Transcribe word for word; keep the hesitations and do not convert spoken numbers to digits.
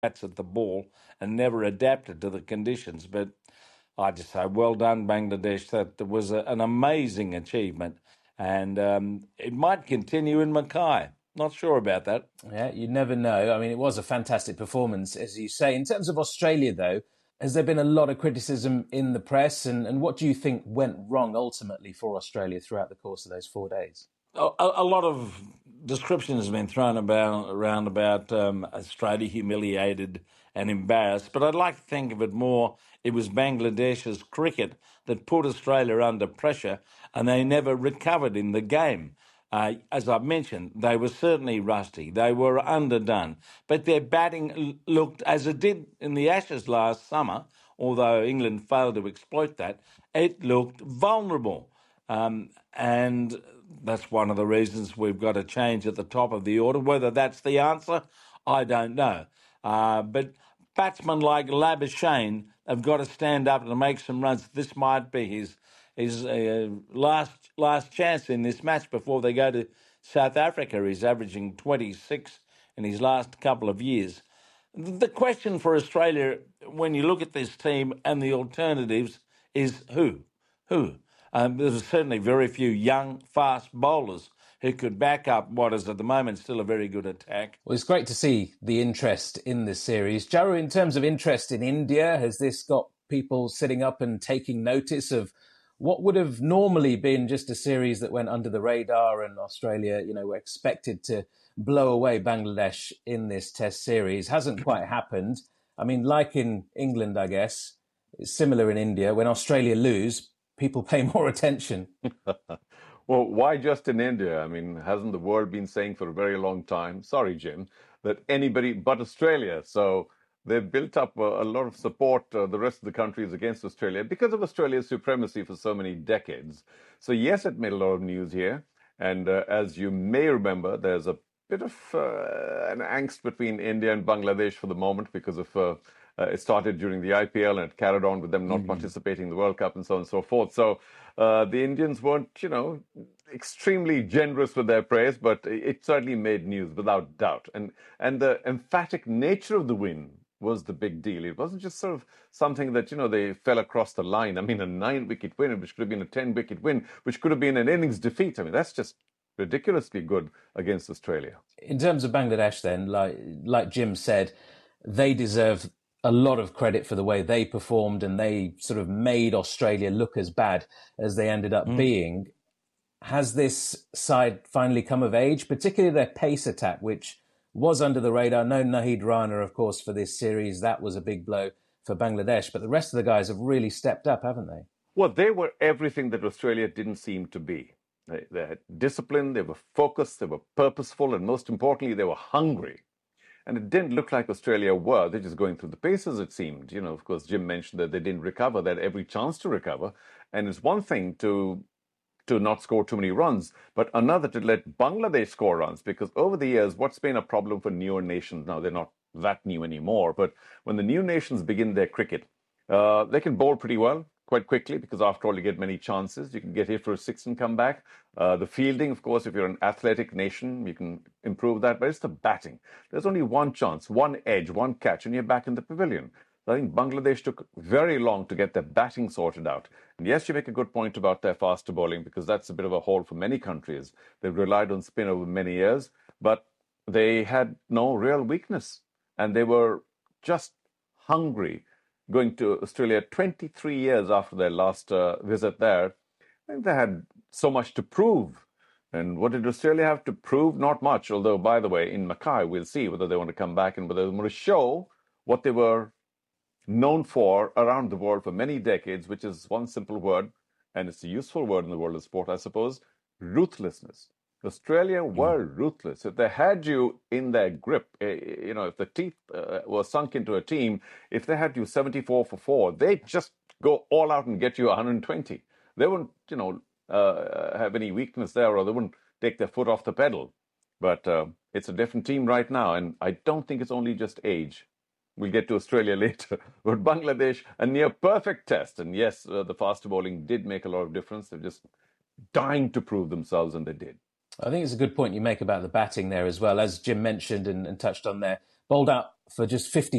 bats at the ball and never adapted to the conditions. But I just say, well done, Bangladesh. That was a, an amazing achievement, and um, it might continue in Mackay. Not sure about that. Yeah, you never know. I mean, it was a fantastic performance, as you say. In terms of Australia, though, has there been a lot of criticism in the press? And, and what do you think went wrong ultimately for Australia throughout the course of those four days? A, a lot of description has been thrown about around about um, Australia humiliated and embarrassed, but I'd like to think of it more. It was Bangladesh's cricket that put Australia under pressure, and they never recovered in the game. Uh, as I've mentioned, they were certainly rusty. They were underdone, but their batting l- looked as it did in the Ashes last summer. Although England failed to exploit that, it looked vulnerable. Um, and that's one of the reasons we've got a change at the top of the order. Whether that's the answer, I don't know. Uh, but batsmen like Labuschagne have got to stand up and make some runs. This might be his his uh, last last chance in this match before they go to South Africa. He's averaging twenty-six in his last couple of years. The question for Australia, when you look at this team and the alternatives, is who? Who? Um, there's certainly very few young, fast bowlers who could back up what is at the moment still a very good attack. Well, it's great to see the interest in this series. Jaru, in terms of interest in India, has this got people sitting up and taking notice of what would have normally been just a series that went under the radar, and Australia, you know, were expected to blow away Bangladesh in this test series? Hasn't quite happened. I mean, like in England, I guess, it's similar in India. When Australia lose, people pay more attention. Well, why just in India? I mean, hasn't the world been saying for a very long time, sorry, Jim, that anybody but Australia? So they've built up a, a lot of support, uh, the rest of the countries against Australia because of Australia's supremacy for so many decades. So yes, it made a lot of news here. And uh, as you may remember, there's a bit of uh, an angst between India and Bangladesh for the moment because of uh, uh, it started during the I P L and it carried on with them not mm-hmm. participating in the World Cup and so on and so forth. So uh, the Indians weren't, you know, extremely generous with their praise, but it certainly made news without doubt. And and the emphatic nature of the win was the big deal. It wasn't just sort of something that, you know, they fell across the line. I mean, a nine-wicket win, which could have been a ten-wicket win, which could have been an innings defeat. I mean, that's just ridiculously good against Australia. In terms of Bangladesh, then, like like Jim said, they deserve a lot of credit for the way they performed, and they sort of made Australia look as bad as they ended up mm. being. Has this side finally come of age, particularly their pace attack, which was under the radar? No Nahid Rana, of course, for this series. That was a big blow for Bangladesh. But the rest of the guys have really stepped up, haven't they? Well, they were everything that Australia didn't seem to be. They, they had discipline, they were focused, they were purposeful, and most importantly, they were hungry. And it didn't look like Australia were. They're just going through the paces, it seemed. You know, of course, Jim mentioned that they didn't recover. They had every chance to recover. And it's one thing to to not score too many runs, but another to let Bangladesh score runs, because over the years, what's been a problem for newer nations, now they're not that new anymore, but when the new nations begin their cricket, uh, they can bowl pretty well, quite quickly, because after all, you get many chances. You can get hit for a six and come back. Uh, the fielding, of course, if you're an athletic nation, you can improve that, but it's the batting. There's only one chance, one edge, one catch, and you're back in the pavilion. I think Bangladesh took very long to get their batting sorted out. And yes, you make a good point about their faster bowling, because that's a bit of a hole for many countries. They've relied on spin over many years, but they had no real weakness. And they were just hungry going to Australia twenty-three years after their last uh, visit there. I think they had so much to prove. And what did Australia have to prove? Not much. Although, by the way, in Mackay, we'll see whether they want to come back and whether they want to show what they were known for around the world for many decades, which is one simple word, and it's a useful word in the world of sport, I suppose: ruthlessness. Australia were mm. ruthless. If they had you in their grip, you know, if the teeth uh, were sunk into a team, if they had you seventy-four for four, they'd just go all out and get you one hundred twenty. They wouldn't, you know, uh, have any weakness there, or they wouldn't take their foot off the pedal. But uh, it's a different team right now, and I don't think it's only just age. We'll get to Australia later. But Bangladesh, a near perfect test. And yes, uh, the faster bowling did make a lot of difference. They're just dying to prove themselves, and they did. I think it's a good point you make about the batting there as well. As Jim mentioned and, and touched on there, bowled out for just fifty